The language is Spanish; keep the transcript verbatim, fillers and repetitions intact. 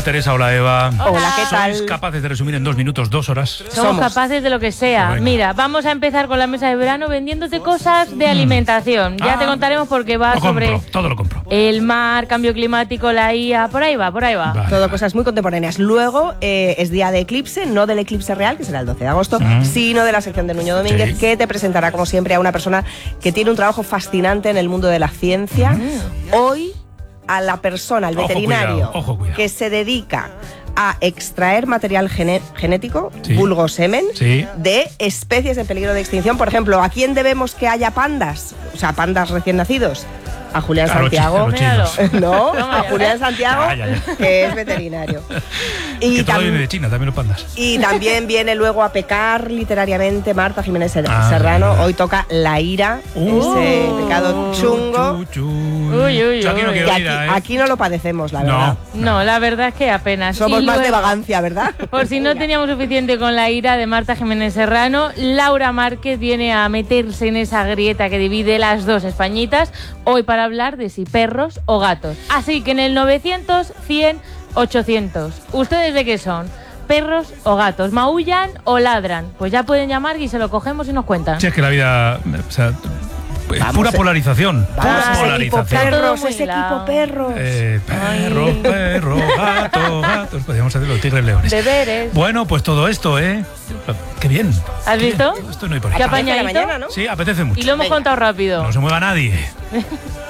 Teresa, hola Eva. Hola, ¿qué tal? ¿Sois capaces de resumir en dos minutos, dos horas? Somos, Somos. capaces de lo que sea. Venga. Mira, vamos a empezar con la mesa de verano vendiéndote cosas de alimentación. Ya Ah. te contaremos porque va Lo sobre compro, todo lo compro. el mar, cambio climático, la I A. Por ahí va, por ahí va. Vale. Todo cosas muy contemporáneas. Luego eh, es día de eclipse, no del eclipse real, que será el doce de agosto, Mm. sino de la sección de Nuño Domínguez, Sí. que te presentará, como siempre, a una persona que tiene un trabajo fascinante en el mundo de la ciencia. Mm. Hoy, a la persona, al Ojo, veterinario, cuidado, ojo, cuidado. que se dedica a extraer material gene- genético, Sí. vulgo semen, Sí. de especies en peligro de extinción. Por ejemplo, ¿a quién debemos que haya pandas? O sea, pandas recién nacidos. A Julián A los chi- Santiago. a los chinos. Míralo. No, Toma a ya. Julián Santiago, Ya, ya, ya. que es veterinario. Y, Que todo tam- viene de China, también los pandas. y también viene luego a pecar literariamente Marta Jiménez Ser- Ah, Serrano. verdad. Hoy toca la ira, Uh. ese pecado chungo. Chu, chu. Uy, uy, Yo aquí no uy. quiero Que aquí, ir, ¿eh? aquí no lo padecemos, la No. verdad. No, la verdad es que apenas. Somos Y más de luego, vagancia, ¿verdad? Por si no teníamos suficiente con la ira de Marta Jiménez Serrano, Laura Márquez viene a meterse en esa grieta que divide las dos Españitas, hoy para hablar de si perros o gatos. Así que en el novecientos, cien, ochocientos. ¿Ustedes de qué son? ¿Perros o gatos? ¿Maullan o ladran? Pues ya pueden llamar y se lo cogemos y nos cuentan. Si es que la vida, o sea, es Vamos, pura eh. polarización. Vamos, Pura ese equipo polarización. Todo perros, muy ese equipo hilado. perros. Eh, perro, Ay. perro, gato, gatos. Podríamos hacer los tigres leones. Deberes. Bueno, pues todo esto, ¿eh? Qué bien. ¿Has Qué visto? bien. Esto no hay por ahí. Qué Apetece la apañadito. mañana, ¿no? Sí, apetece mucho. Y lo hemos Venga. contado rápido. No se mueva nadie.